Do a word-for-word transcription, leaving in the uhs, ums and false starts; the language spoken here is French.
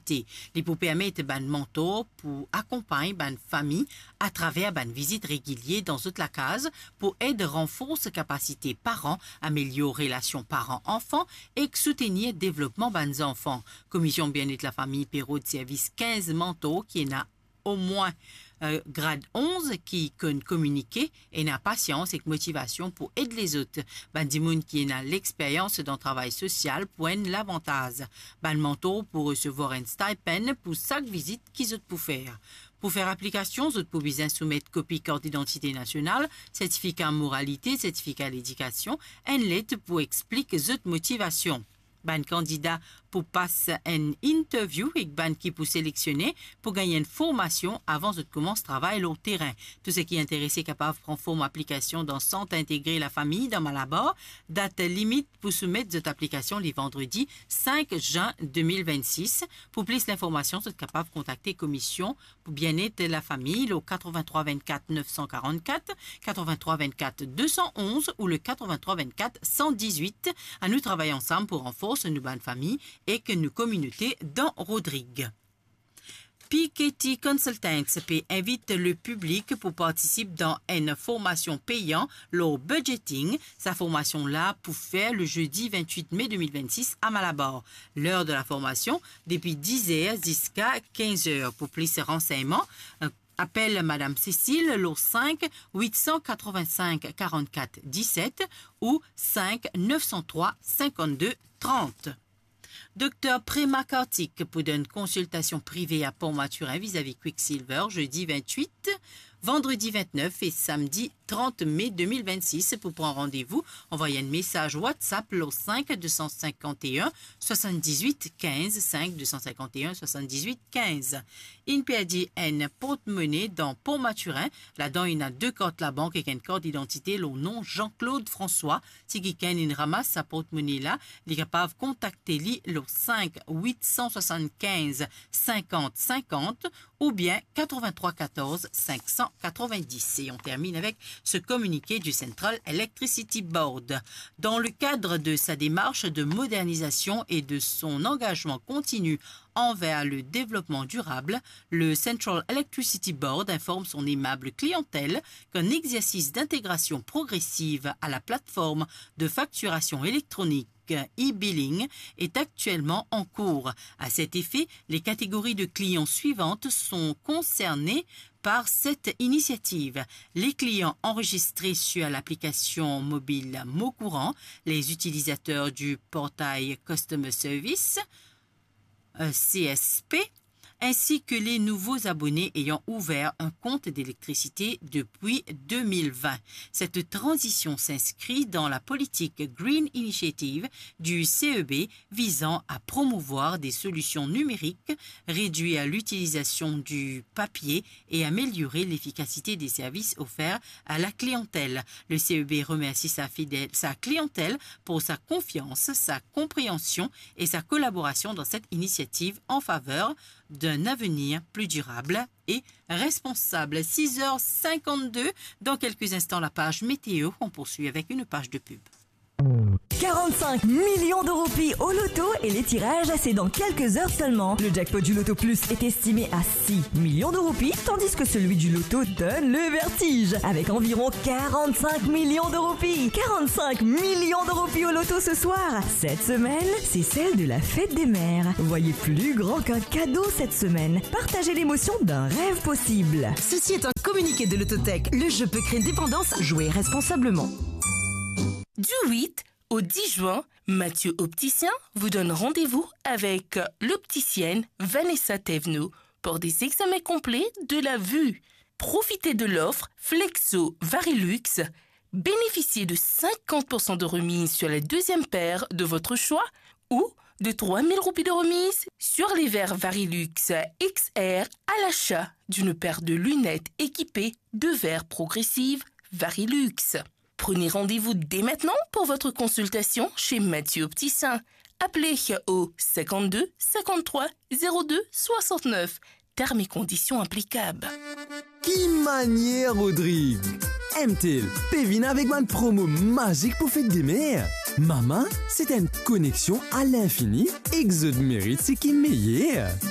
capacité. Les pour permettre ban mentor pour accompagner ban famille à travers ban visite régulière dans toute la case pour aider renforcer capacité parents, améliorer relation parents-enfants et soutenir le développement ban enfants. Commission bien-être la famille Perrault de service quinze mentors qui n'a au moins euh, grade onze qui connaît communiquer et n'a patience et motivation pour aider les autres. Ban dimoun qui n'a l'expérience dans le travail social pour l'avantage. Ban mentor pour recevoir un stipend pour chaque visite qu'ils ont pour faire. Pour faire application, vous pouvez bien soumettre copie carte d'identité nationale, certificat moralité, certificat d'éducation, une lettre pour expliquer votre motivation. Ban candidat pour passer une interview et ban qui pour sélectionner pour gagner une formation avant de commencer le travail au terrain. Tout ce qui est intéressé capable de prendre forme application dans centre intégré la famille dans Malabar. Date limite pour soumettre cette application les vendredis cinq juin deux mille vingt-six. Pour plus d'informations, vous êtes capable de contacter commission pour bien-être la famille au quatre-vingt-trois vingt-quatre neuf cent quarante-quatre, quatre-vingt-trois vingt-quatre deux cent onze ou le quatre-vingt-trois vingt-quatre cent dix-huit. À nous travailler ensemble pour renforcer nos bonnes familles et que nos communautés dans Rodrigue. Piketty Consultants invite le public pour participer dans une formation payante, le budgeting. Sa formation-là pour faire le jeudi vingt-huit mai deux mille vingt-six à Malabar. L'heure de la formation, depuis dix heures jusqu'à quinze heures. Pour plus de renseignements, appelle Madame Cécile au cinq huit cent quatre-vingt-cinq quarante-quatre dix-sept ou cinq neuf cent trois cinquante-deux trente. Docteur Prema Kartik pour une consultation privée à Pont-Maturin vis-à-vis Quicksilver jeudi vingt-huit, vendredi vingt-neuf et samedi trente mai deux mille vingt-six. Pour prendre rendez-vous, envoyez un message WhatsApp au cinq deux cent cinquante et un soixante-dix-huit quinze, cinq deux cent cinquante et un soixante-dix-huit quinze. Il perdit une porte-monnaie dans Pont-Maturin. Là-dedans, il y a deux cartes la banque et une carte d'identité au nom Jean-Claude François. Si quelqu'un ramasse sa porte-monnaie là, il est capable de contacter lui le cinq huit cent soixante-quinze cinquante cinquante ou bien quatre-vingt-trois quatorze cinq cent quatre-vingt-dix. Et on termine avec ce communiqué du Central Electricity Board. Dans le cadre de sa démarche de modernisation et de son engagement continu envers le développement durable, le Central Electricity Board informe son aimable clientèle qu'un exercice d'intégration progressive à la plateforme de facturation électronique e-billing est actuellement en cours. À cet effet, les catégories de clients suivantes sont concernées par cette initiative. Les clients enregistrés sur l'application mobile Mot Courant, les utilisateurs du portail Customer Service, euh, C S P, ainsi que les nouveaux abonnés ayant ouvert un compte d'électricité depuis deux mille vingt. Cette transition s'inscrit dans la politique Green Initiative du C E B visant à promouvoir des solutions numériques, réduire l'utilisation du papier et améliorer l'efficacité des services offerts à la clientèle. Le C E B remercie sa, fidèle, sa clientèle pour sa confiance, sa compréhension et sa collaboration dans cette initiative en faveur d'un avenir plus durable et responsable. six heures cinquante-deux, dans quelques instants la page météo, on poursuit avec une page de pub. quarante-cinq millions d'euros pris au loto et les tirages, c'est dans quelques heures seulement. Le jackpot du loto plus est estimé à six millions d'euros pris, tandis que celui du loto donne le vertige, avec environ quarante-cinq millions d'euros pris. quarante-cinq millions d'euros pris au loto ce soir. Cette semaine, c'est celle de la fête des mères. Voyez plus grand qu'un cadeau cette semaine. Partagez l'émotion d'un rêve possible. Ceci est un communiqué de l'Autotech. Le jeu peut créer une dépendance. Jouez responsablement. Du huit au dix juin, Mathieu Opticien vous donne rendez-vous avec l'opticienne Vanessa Thévenot pour des examens complets de la vue. Profitez de l'offre Flexo Varilux. Bénéficiez de cinquante pour cent de remise sur la deuxième paire de votre choix ou de trois mille roupies de remise sur les verres Varilux X R à l'achat d'une paire de lunettes équipées de verres progressives Varilux. Prenez rendez-vous dès maintenant pour votre consultation chez Mathieu Opticien. Appelez au cinquante-deux cinquante-trois zéro deux soixante-neuf. Termes et conditions applicables. Qui manière, Rodrigue! M-T-L, Pévin avec une promo magique pour fête des mères. Maman, c'est une connexion à l'infini et que je mérite ce qui est meilleur.